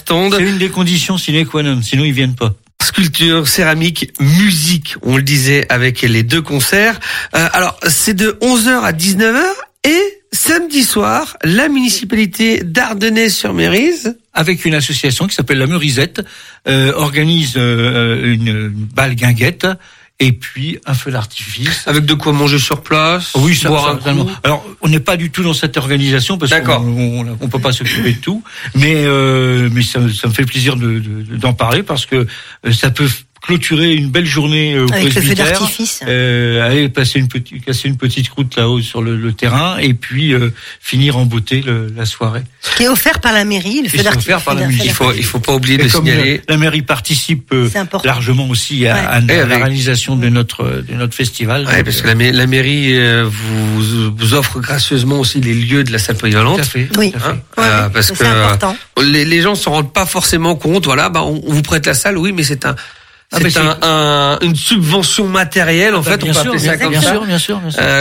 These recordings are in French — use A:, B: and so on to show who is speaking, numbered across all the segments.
A: stand.
B: C'est une des conditions sine qua non, sinon ils viennent pas.
A: Sculpture, céramique, musique, on le disait avec les deux concerts. Alors, c'est de 11h à 19h et samedi soir, la municipalité d'Ardennais-sur-Mérise,
B: avec une association qui s'appelle la Meurisette, organise une balle guinguette et puis un feu d'artifice.
A: Avec de quoi manger sur place.
B: Oui, ça,
A: boire un
B: coup. Alors, on n'est pas du tout dans cette organisation parce qu'on peut pas s'occuper de tout, mais ça me fait plaisir d'en parler parce que ça peut clôturer une belle journée au
C: avec
B: presbytère,
C: le feu d'artifice.
B: Aller casser une petite croûte là-haut sur le terrain et puis finir en beauté la soirée.
C: Qui est offert par la mairie, le feu d'artifice.
B: Offert par la mairie.
A: Il faut pas oublier de signaler.
B: La mairie participe largement aussi à la réalisation de notre festival.
A: Ouais, parce que la mairie vous offre gracieusement aussi les lieux de la salle polyvalente.
B: Tout à fait.
C: Oui.
A: Parce
C: c'est
A: que
C: important.
A: Les gens se rendent pas forcément compte. Voilà, on vous prête la salle, oui, mais c'est une subvention matérielle, en fait, on peut appeler ça comme ça.
B: Bien sûr.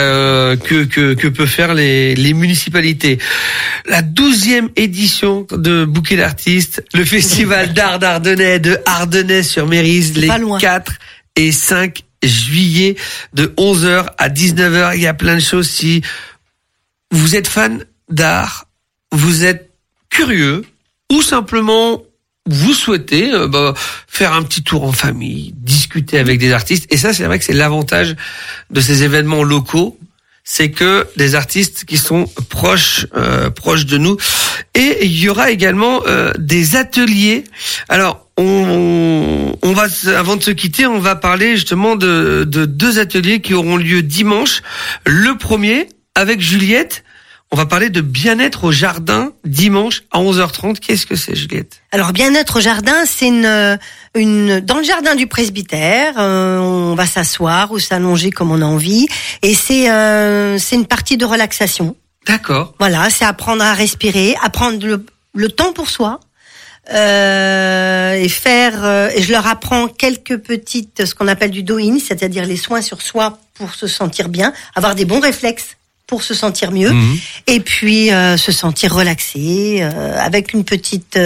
A: Que peut faire les municipalités. La 12e édition de Bouquet d'artistes, le festival d'art d'Ardennais de Ardennais-sur-Mérise, les 4 et 5 juillet de 11h à 19h. Il y a plein de choses. Si vous êtes fan d'art, vous êtes curieux ou simplement vous souhaitez faire un petit tour en famille, discuter avec des artistes. Et ça, c'est vrai que c'est l'avantage de ces événements locaux, c'est que des artistes qui sont proches de nous. Et il y aura également des ateliers. Alors, on va, avant de se quitter, on va parler justement de 2 ateliers qui auront lieu dimanche. Le premier, avec Juliette, on va parler de bien-être au jardin dimanche à 11h30. Qu'est-ce que c'est, Juliette?
C: Alors, bien-être au jardin, c'est dans le jardin du presbytère. On va s'asseoir ou s'allonger comme on a envie. Et c'est une partie de relaxation.
A: D'accord.
C: Voilà, c'est apprendre à respirer, apprendre le temps pour soi. Et je leur apprends quelques petites, ce qu'on appelle du do-in, c'est-à-dire les soins sur soi pour se sentir bien, avoir des bons réflexes pour se sentir mieux, et puis se sentir relaxé avec une petite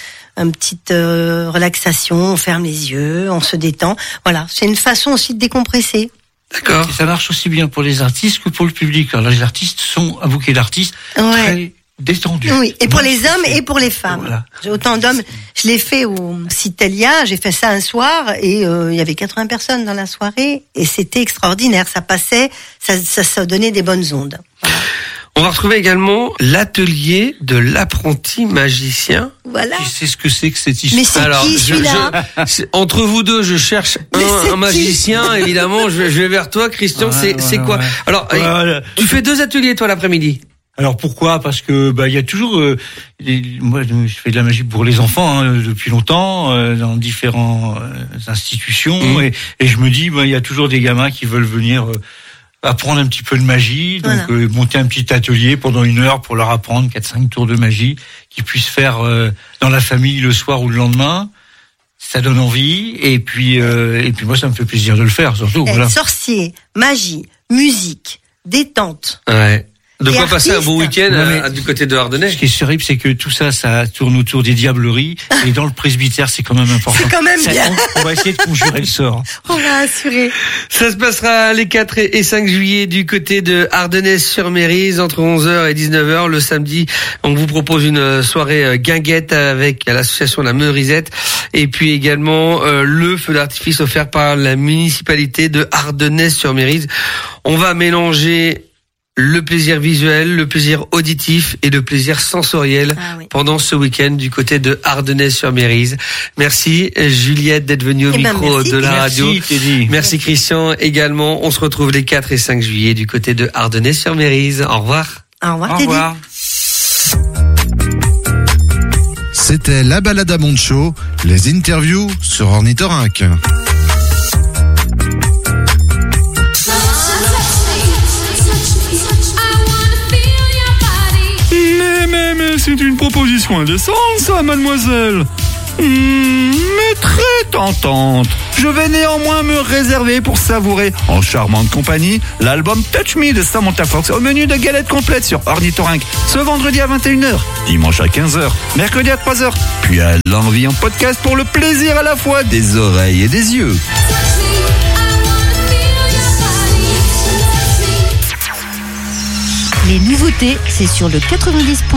C: relaxation. On ferme les yeux, on se détend. Voilà, c'est une façon aussi de décompresser.
A: D'accord.
B: Et ça marche aussi bien pour les artistes que pour le public. Alors les artistes sont un bouquet d'artistes très détendu.
C: Oui, et pour les hommes et pour les femmes.
B: Voilà.
C: J'ai autant d'hommes. Je l'ai fait au Citelia, j'ai fait ça un soir et il y avait 80 personnes dans la soirée et c'était extraordinaire. Ça passait, ça donnait des bonnes ondes. Voilà.
A: On va retrouver également l'atelier de l'apprenti magicien.
C: Voilà.
B: Tu sais ce que c'est que cette histoire?
C: Mais c'est alors, qui celui-là?
A: Entre vous deux, je cherche un magicien. Évidemment, je vais vers toi, Christian. C'est quoi? Alors, tu fais 2 ateliers toi l'après-midi.
B: Alors pourquoi? Parce que il y a toujours moi je fais de la magie pour les enfants depuis longtemps dans différentes institutions et je me dis il y a toujours des gamins qui veulent venir apprendre un petit peu de magie, donc monter un petit atelier pendant 1 heure pour leur apprendre 4-5 tours de magie qu'ils puissent faire dans la famille le soir ou le lendemain. Ça donne envie et puis moi ça me fait plaisir de le faire surtout. Voilà.
C: Sorcier, magie, musique, détente.
A: Ouais. De quoi passer un bon week-end du côté de Ardennais.
B: Ce qui est terrible, c'est que tout ça, ça tourne autour des diableries. Et dans le presbytère, c'est quand même important.
C: C'est quand même bien.
B: On va essayer de conjurer le sort.
C: On va assurer.
A: Ça se passera les 4 et 5 juillet du côté de Ardennais-sur-Mérise entre 11h et 19h. Le samedi, on vous propose une soirée guinguette avec l'association La Meurisette. Et puis également le feu d'artifice offert par la municipalité de Ardennais-sur-Mérise. On va mélanger le plaisir visuel, le plaisir auditif et le plaisir sensoriel pendant ce week-end du côté de Ardennais-sur-Mérise. Merci Juliette d'être venue au micro de la radio. Merci Christian également. On se retrouve les 4 et 5 juillet du côté de Ardennais-sur-Mérise. Au revoir.
C: Au revoir Teddy.
A: Au revoir.
D: C'était la balade à Moncho, les interviews sur Ornithorynque.
E: Mais c'est une proposition indécente, ça, mademoiselle. Mais très tentante. Je vais néanmoins me réserver pour savourer, en charmante compagnie, l'album Touch Me de Samantha Fox au menu de galettes complètes sur Ornithorynque, ce vendredi à 21h, dimanche à 15h, mercredi à 3h, puis à l'envie en podcast pour le plaisir à la fois des oreilles et des yeux.
F: Les nouveautés, c'est sur le 90.